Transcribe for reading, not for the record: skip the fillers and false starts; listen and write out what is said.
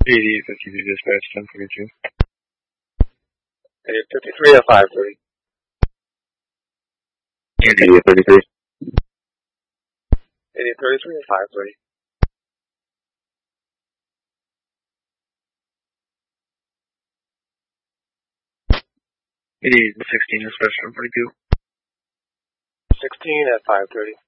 8852 dispatch, 1042. 8853 at 530. 8833. 8833 at 530. 8816 dispatch, 1042. 16 at 530.